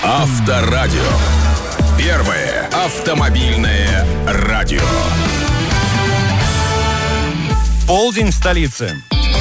Авторадио. Первое автомобильное радио. Полдень в столице.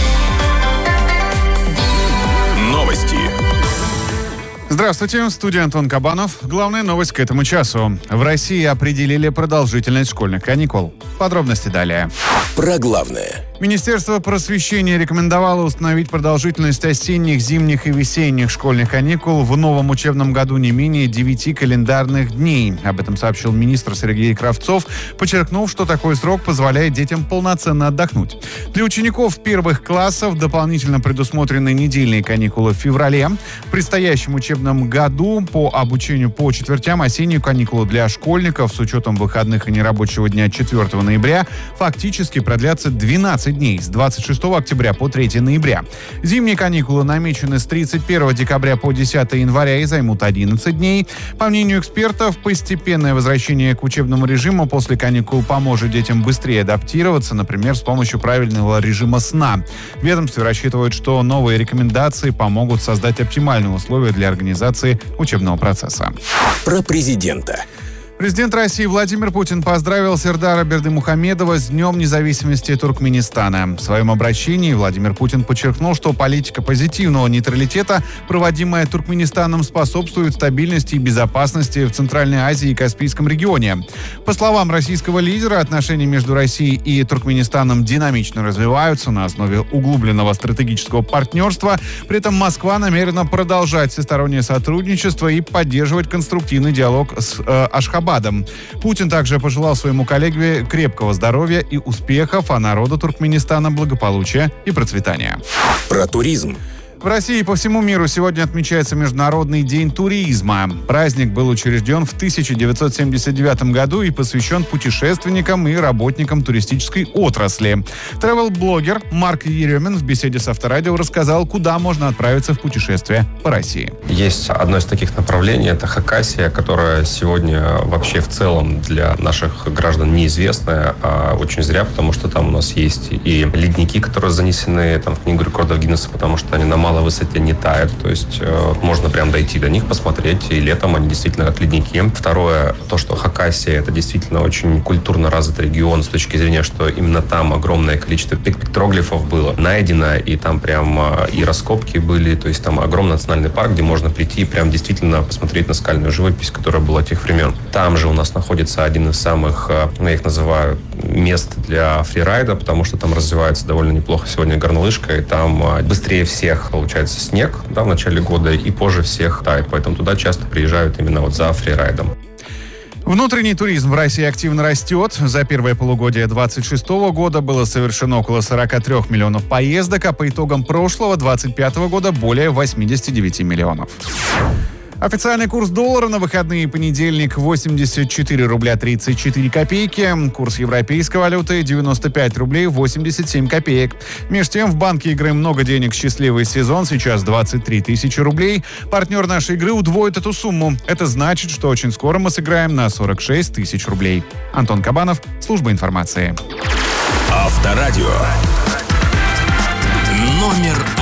Новости. Здравствуйте, в студии Антон Кабанов. Главная новость к этому часу. В России определили продолжительность школьных каникул. Подробности далее. Про главное. Министерство просвещения рекомендовало установить продолжительность осенних, зимних и весенних школьных каникул в новом учебном году не менее 9 календарных дней. Об этом сообщил министр Сергей Кравцов, подчеркнув, что такой срок позволяет детям полноценно отдохнуть. Для учеников первых классов дополнительно предусмотрены недельные каникулы в феврале. В предстоящем учебном году по обучению по четвертям осеннюю каникулу для школьников с учетом выходных и нерабочего дня 4 ноября фактически продлятся 12 дней с 26 октября по 3 ноября. Зимние каникулы намечены с 31 декабря по 10 января и займут 11 дней. По мнению экспертов, постепенное возвращение к учебному режиму после каникул поможет детям быстрее адаптироваться, например, с помощью правильного режима сна. В ведомстве рассчитывают, что новые рекомендации помогут создать оптимальные условия для организации учебного процесса. Про президента. Президент России Владимир Путин поздравил Сердара Бердымухамедова с Днем независимости Туркменистана. В своем обращении Владимир Путин подчеркнул, что политика позитивного нейтралитета, проводимая Туркменистаном, способствует стабильности и безопасности в Центральной Азии и Каспийском регионе. По словам российского лидера, отношения между Россией и Туркменистаном динамично развиваются на основе углубленного стратегического партнерства. При этом Москва намерена продолжать всестороннее сотрудничество и поддерживать конструктивный диалог с Ашхабадом. Путин также пожелал своему коллеге крепкого здоровья и успехов, а народу Туркменистана благополучия и процветания. Про туризм. В России и по всему миру сегодня отмечается Международный день туризма. Праздник был учрежден в 1979 году и посвящен путешественникам и работникам туристической отрасли. Тревел-блогер Марк Еремин в беседе с Авторадио рассказал, куда можно отправиться в путешествие по России. Есть одно из таких направлений, это Хакасия, которая сегодня вообще в целом для наших граждан неизвестная, а очень зря, потому что там у нас есть и ледники, которые занесены в Книгу рекордов Гиннесса, потому что они на малой высоте не тают, то есть можно прям дойти до них, посмотреть, и летом они действительно как ледники. Второе, то, что Хакасия это действительно очень культурно развитый регион с точки зрения, что именно там огромное количество петроглифов было найдено, и там прям и раскопки были, то есть там огромный национальный парк, где можно прийти и прям действительно посмотреть на скальную живопись, которая была тех времен. Там же у нас находится один из самых, я их называю, мест для фрирайда, потому что там развивается довольно неплохо сегодня горнолыжка, и там быстрее всех получается снег, в начале года, и позже всех тает. Поэтому туда часто приезжают именно за фрирайдом. Внутренний туризм в России активно растет. За первое полугодие 2026 года было совершено около 43 миллионов поездок, а по итогам прошлого 2025 года более 89 миллионов. Официальный курс доллара на выходные понедельник 84 рубля 34 копейки. Курс европейской валюты 95 рублей 87 копеек. Между тем в банке игры «Много денег. Счастливый сезон» сейчас 23 тысячи рублей. Партнер нашей игры удвоит эту сумму. Это значит, что очень скоро мы сыграем на 46 тысяч рублей. Антон Кабанов, служба информации. Авторадио. Номер